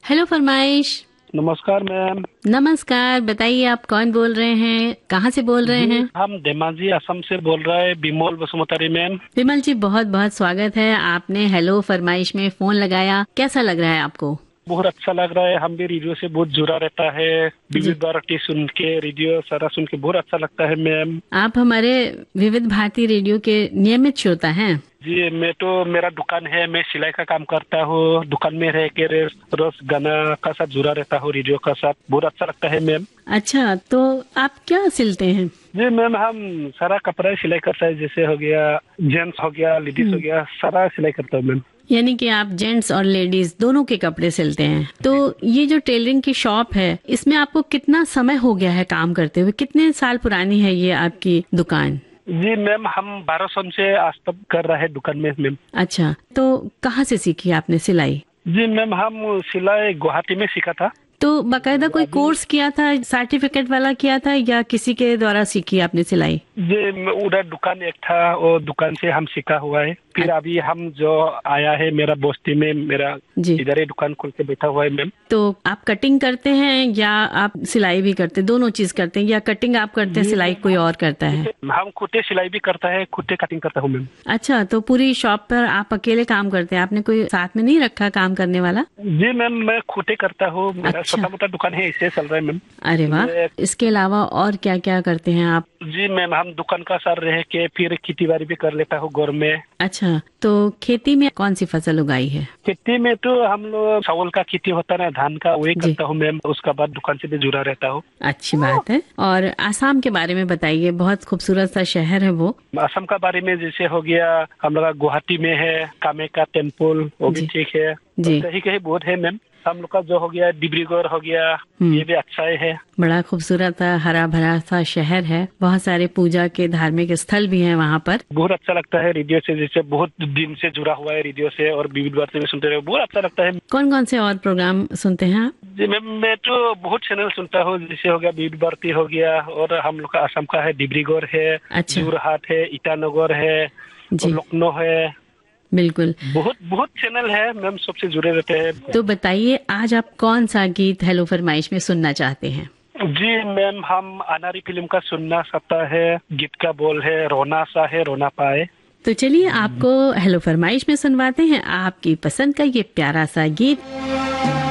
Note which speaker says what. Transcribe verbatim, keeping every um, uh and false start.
Speaker 1: Hello फरमाइश।
Speaker 2: नमस्कार ma'am.
Speaker 1: नमस्कार, बताइए आप कौन बोल रहे हैं, कहाँ से बोल रहे
Speaker 2: जी
Speaker 1: हैं?
Speaker 2: हम धेमाजी असम से बोल रहे हैं, बिमोल बसुमतारी मैम।
Speaker 1: विमल जी, बहुत बहुत स्वागत है, आपने हेलो फरमाइश में फोन लगाया। कैसा लग रहा है आपको?
Speaker 2: बहुत अच्छा लग रहा है, हम भी रेडियो से बहुत जुड़ा रहता है।
Speaker 1: जी,
Speaker 2: विविध भारती सुन के, रेडियो सारा सुन के बहुत अच्छा लगता है मैम।
Speaker 1: आप हमारे विविध भारती रेडियो के नियमित श्रोता हैं।
Speaker 2: जी मैं तो, मेरा दुकान है, मैं सिलाई का काम करता हूँ। दुकान में रह के रे- रोज गाना का साथ जुड़ा रहता हूँ, रेडियो का साथ बहुत अच्छा लगता है मैम।
Speaker 1: अच्छा, तो आप क्या सिलते हैं?
Speaker 2: जी मैम, हम सारा कपड़ा सिलाई करता है, जैसे हो गया जेंट्स हो गया, लेडीज हो
Speaker 1: हम्म,
Speaker 2: गया, सारा सिलाई करता हूँ मैम।
Speaker 1: यानी कि आप जेंट्स और लेडीज दोनों के कपड़े सिलते हैं। तो ये जो टेलरिंग की शॉप है, इसमें आपको कितना समय हो गया है काम करते हुए? कितने साल पुरानी है ये आपकी दुकान?
Speaker 2: जी मैम, हम बारह सन से आज तक कर रहे हैं दुकान में मैम।
Speaker 1: अच्छा, तो कहाँ से सीखी आपने सिलाई?
Speaker 2: जी मैम, हम सिलाई गुवाहाटी में सीखा था।
Speaker 1: तो बकायदा कोई
Speaker 2: अभी
Speaker 1: कोर्स किया था, सर्टिफिकेट वाला किया था, या किसी के द्वारा सीखी आपने सिलाई?
Speaker 2: जी मैं- उधर दुकान एक था, और दुकान से हम सीखा हुआ है। फिर अभी हम जो आया है मेरा बस्ती में, मेरा
Speaker 1: जी,
Speaker 2: इधर ही दुकान खोल के बैठा हुआ है मैम।
Speaker 1: तो आप कटिंग करते हैं या आप सिलाई भी करते हैं? दोनों चीज करते हैं, या कटिंग आप करते हैं,
Speaker 2: जी
Speaker 1: सिलाई
Speaker 2: मैम,
Speaker 1: कोई
Speaker 2: हम
Speaker 1: और करता है?
Speaker 2: खुद हम खुद सिलाई भी करता है, खुद कटिंग करता हूँ मैम।
Speaker 1: अच्छा, तो पूरी शॉप पर आप अकेले काम करते हैं, आपने कोई साथ में नहीं रखा काम करने वाला?
Speaker 2: जी मैम, मैं खुद करता हूँ, मेरा
Speaker 1: अच्छा,
Speaker 2: छोटा मोटा दुकान है, इससे चल रहा है मैम।
Speaker 1: अरे वाह।
Speaker 2: मैं-
Speaker 1: इसके अलावा और क्या क्या करते हैं आप?
Speaker 2: जी मैम, हम दुकान का साथ रह के फिर खेती बाड़ी भी कर लेता हूँ घर में।
Speaker 1: अच्छा, तो खेती में कौन सी फसल उगाई है?
Speaker 2: खेती में तो हम लोग चावल का खेती होता है ना, धान का, वही
Speaker 1: जी,
Speaker 2: करता हूँ मैम। उसका बाद दुकान से भी जुड़ा रहता हूँ।
Speaker 1: अच्छी बात है। और आसाम के बारे में बताइए, बहुत खूबसूरत सा शहर है वो।
Speaker 2: असम का बारे में जैसे हो गया, हम लोग का गुवाहाटी में है कामाख्या टेम्पल, वो भी
Speaker 1: जी,
Speaker 2: ठीक है। और
Speaker 1: जी,
Speaker 2: कहीं कहीं बहुत है मैम। हम लोग का जो हो गया डिब्रूगढ़ हो गया,
Speaker 1: हम्म,
Speaker 2: ये भी अच्छा ही है।
Speaker 1: बड़ा खूबसूरत सा हरा भरा सा शहर है, बहुत सारे पूजा के धार्मिक स्थल भी हैं वहाँ पर।
Speaker 2: बहुत अच्छा लगता है रेडियो से, जैसे बहुत दिन से जुड़ा हुआ है रेडियो से, और विविध भारती में सुनते रहे, बहुत अच्छा लगता है।
Speaker 1: कौन कौन से और प्रोग्राम सुनते हैं आप?
Speaker 2: जी मैम, मैं तो बहुत चैनल सुनता हूँ, जैसे हो गया विविध भारती हो गया, और हम लोग का असम का है डिब्रूगढ़ है,
Speaker 1: अच्छा,
Speaker 2: जोरहाट है, ईटानगर है, और
Speaker 1: जी,
Speaker 2: लखनऊ है।
Speaker 1: बिल्कुल।
Speaker 2: बहुत बहुत चैनल है मैम, सबसे जुड़े रहते हैं।
Speaker 1: तो बताइए, आज आप कौन सा गीत हेलो फरमाइश में सुनना चाहते हैं?
Speaker 2: जी मैम, हम अनारी फिल्म का सुनना सकता है। गीत का बोल है, रोना सा है रोना पाए।
Speaker 1: तो चलिए, आपको हेलो फरमाइश में सुनवाते हैं आपकी पसंद का ये प्यारा सा गीत।